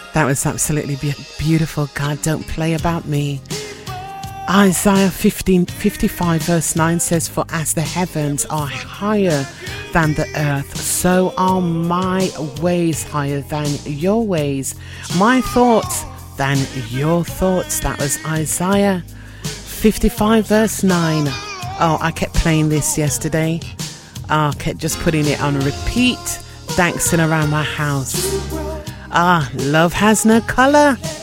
That was absolutely beautiful. God, don't play about me. Isaiah 55 verse 9 says, for as the heavens are higher than the earth, so are my ways higher than your ways, my thoughts than your thoughts. That was Isaiah 55 verse 9. Oh, I kept playing this yesterday. I kept just putting it on repeat, dancing around my house. Love has no colour.